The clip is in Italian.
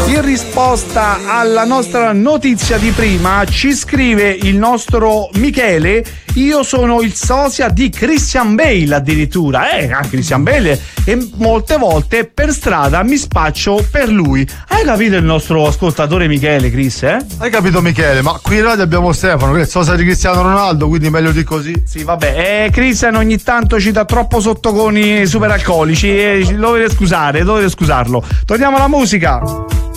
In risposta alla nostra notizia di prima ci scrive il nostro Michele: io sono il sosia di Christian Bale addirittura, Christian Bale, e molte volte per strada mi spaccio per lui. Hai capito il nostro ascoltatore Michele, Chris, eh? Hai capito Michele, ma qui in radio abbiamo Stefano che è il sosia di Cristiano Ronaldo, quindi meglio di così. Sì, vabbè, Christian ogni tanto ci dà troppo sottoconi superalcolici e dovete scusarlo. Torniamo alla musica.